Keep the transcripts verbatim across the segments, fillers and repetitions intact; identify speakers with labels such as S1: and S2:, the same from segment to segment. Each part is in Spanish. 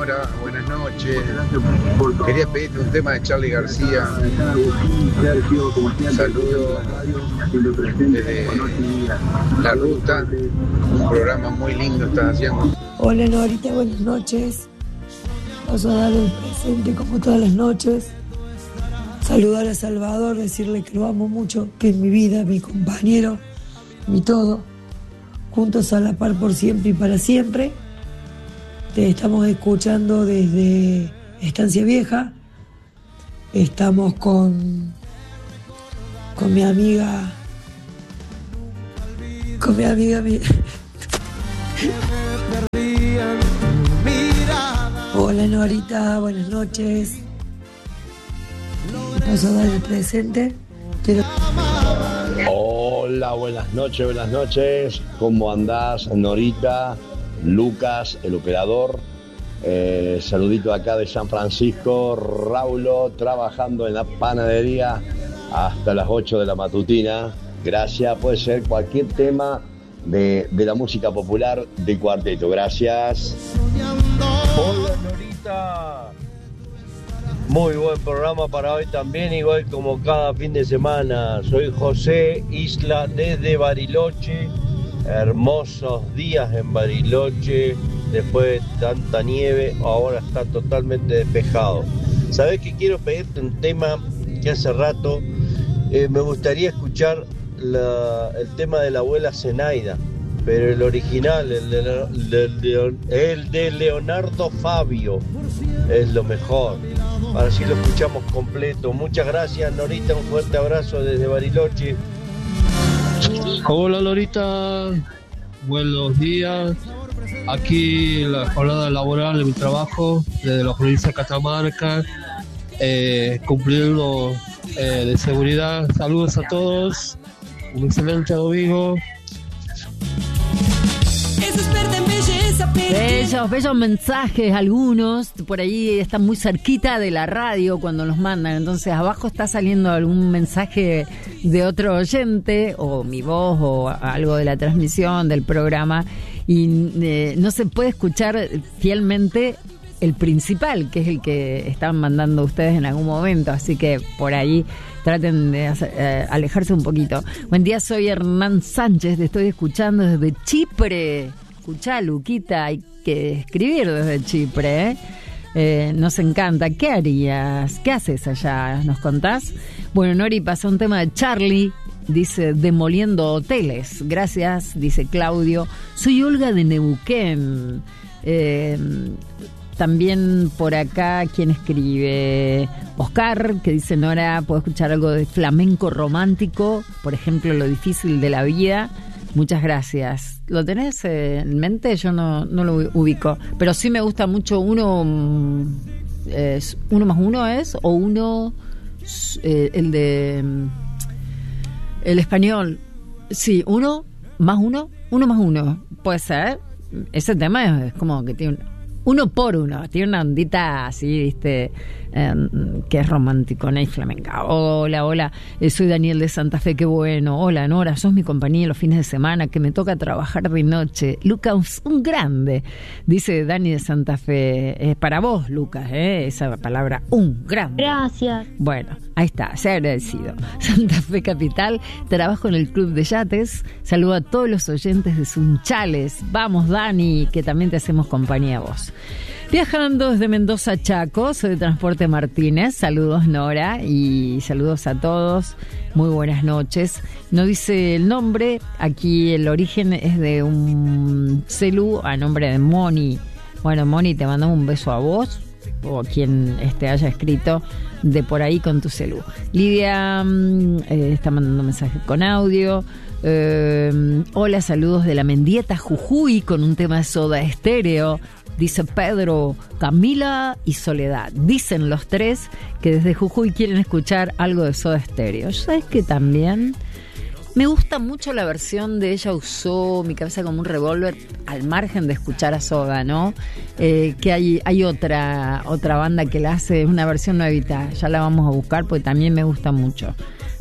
S1: Nora, buenas noches. Quería pedirte un tema de Charly García. Un saludo desde La Ruta. Un programa muy lindo estás haciendo.
S2: Hola Norita, buenas noches. Paso a dar el presente como todas las noches. Saludar a Salvador, decirle que lo amo mucho, que es mi vida, mi compañero, mi todo. Juntos a la par por siempre y para siempre. Te estamos escuchando desde Estancia Vieja. Estamos con, con mi amiga, con mi amiga, mi... Hola Norita, buenas noches. Paso a dar el presente. Quiero...
S3: Hola, buenas noches, buenas noches. ¿Cómo andás, Norita? Lucas, el operador. Eh, saludito acá de San Francisco. Raulo, trabajando en la panadería hasta las ocho de la matutina. Gracias, puede ser cualquier tema de, de la música popular de Cuarteto. Gracias.
S4: Hola, Norita. Muy buen programa para hoy también, igual como cada fin de semana. Soy José Isla desde Bariloche. Hermosos días en Bariloche. Después de tanta nieve, ahora está totalmente despejado. ¿Sabés que quiero pedirte un tema que hace rato eh, me gustaría escuchar la, el tema de la abuela Zenaida? Pero el original, el de, el, de, el de Leonardo Fabio, es lo mejor. Ahora sí lo escuchamos completo. Muchas gracias, Norita. Un fuerte abrazo desde Bariloche.
S5: Hola, Norita. Buenos días. Aquí la jornada laboral de mi trabajo, desde la provincia de Catamarca, eh, cumpliendo eh, de seguridad. Saludos a todos. Un excelente domingo.
S6: Bellos, bellos mensajes, algunos por ahí están muy cerquita de la radio cuando los mandan, entonces abajo está saliendo algún mensaje de otro oyente o mi voz o algo de la transmisión del programa y eh, no se puede escuchar fielmente el principal, que es el que estaban mandando ustedes en algún momento, así que por ahí traten de hacer, eh, alejarse un poquito. Buen día, soy Hernán Sánchez, te estoy escuchando desde Chipre. Escuchá, Luquita, hay que escribir desde Chipre, ¿eh? Eh, nos encanta. ¿Qué harías? ¿Qué haces allá? ¿Nos contás? Bueno, Nori pasó un tema de Charly, dice, demoliendo hoteles. Gracias, dice Claudio. Soy Olga de Neuquén. Eh, también por acá, ¿quién escribe? Oscar, que dice, Nora, ¿puedo escuchar algo de flamenco romántico? Por ejemplo, Lo difícil de la vida. Muchas gracias. ¿Lo tenés en mente? Yo no, no lo ubico. Pero sí me gusta mucho uno... Eh, ¿Uno más uno es? ¿O uno... Eh, el de... El español. Sí, uno más uno. Uno más uno. Puede ser. Ese tema es como que tiene... Un, uno por uno. Tiene una ondita así, viste... Eh, que es romántico, ¿no? Y flamenca. Hola, hola, eh, soy Daniel de Santa Fe, qué bueno. Hola, Nora, sos mi compañía los fines de semana, que me toca trabajar de noche. Lucas, un grande, dice Dani de Santa Fe. Es para vos, Lucas, ¿eh? Esa palabra, un grande.
S7: Gracias.
S6: Bueno, ahí está, se ha agradecido. Santa Fe Capital, trabajo en el Club de Yates. Saludo a todos los oyentes de Sunchales. Vamos, Dani, que también te hacemos compañía a vos. Viajando desde Mendoza a Chaco, soy de Transporte Martínez. Saludos, Nora, y saludos a todos. Muy buenas noches. No dice el nombre, aquí el origen es de un celu a nombre de Moni. Bueno, Moni, te mandamos un beso a vos o a quien este haya escrito de por ahí con tu celu. Lidia eh, está mandando mensaje con audio. Eh, hola, saludos de la Mendieta, Jujuy, con un tema de Soda Estéreo. Dice Pedro, Camila y Soledad. Dicen los tres que desde Jujuy quieren escuchar algo de Soda Stereo. ¿Sabes que también? Me gusta mucho la versión de Ella usó mi cabeza como un revólver, al margen de escuchar a Soda, ¿no? Eh, que hay, hay otra, otra banda que la hace, una versión nuevita. Ya la vamos a buscar porque también me gusta mucho.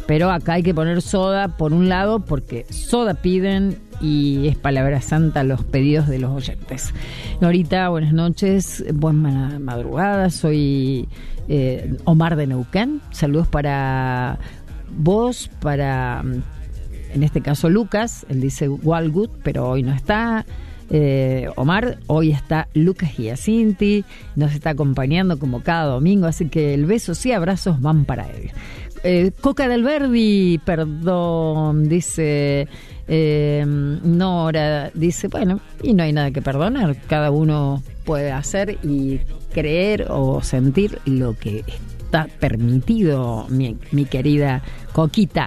S6: pero acá hay que poner soda por un lado porque soda piden y es palabra santa los pedidos de los oyentes. Norita, buenas noches, buena madrugada, soy eh, Omar de Neuquén, saludos para vos, para en este caso Lucas, él dice Walgut, pero hoy no está. Eh, Omar, hoy está Lucas Giacinti, nos está acompañando como cada domingo, así que el besos y abrazos van para él. Eh, Coca del Verdi, perdón, dice eh, Nora, dice, bueno, y no hay nada que perdonar, cada uno puede hacer y creer o sentir lo que está permitido, mi, mi querida Coquita.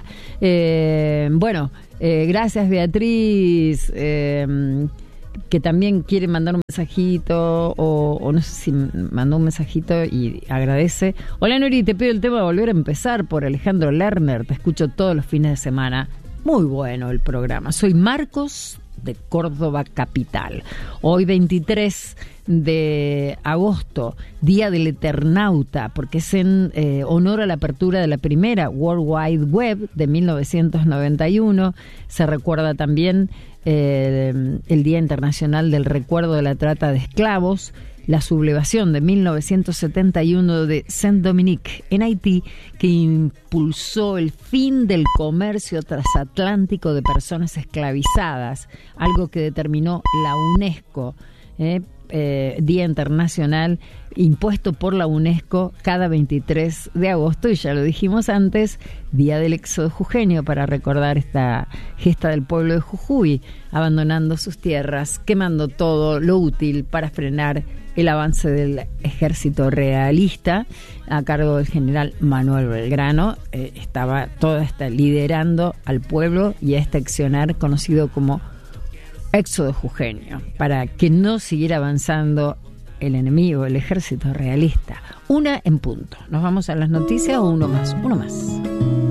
S6: Eh, bueno, eh, gracias Beatriz, eh, que también quiere mandar un mensajito o, o no sé si mandó un mensajito y agradece. Hola Nori, te pido el tema de volver a empezar por Alejandro Lerner, te escucho todos los fines de semana, muy bueno el programa. Soy Marcos de Córdoba Capital. Hoy veintitrés de agosto, Día del Eternauta, porque es en eh, honor a la apertura de la primera World Wide Web de mil novecientos noventa y uno. Se recuerda también eh, el Día Internacional del Recuerdo de la Trata de Esclavos, la sublevación de mil novecientos setenta y uno de Saint-Dominique en Haití, que impulsó el fin del comercio transatlántico de personas esclavizadas, algo que determinó la UNESCO, eh, eh, Día Internacional impuesto por la UNESCO cada veintitrés de agosto, y ya lo dijimos antes, Día del Éxodo Jujeño, para recordar esta gesta del pueblo de Jujuy, abandonando sus tierras, quemando todo lo útil para frenar el avance del ejército realista a cargo del general Manuel Belgrano. Eh, estaba toda esta liderando al pueblo y a este accionar conocido como Éxodo Jujeño, para que no siguiera avanzando el enemigo, el ejército realista. Una en punto. ¿Nos vamos a las noticias o uno más? Uno más.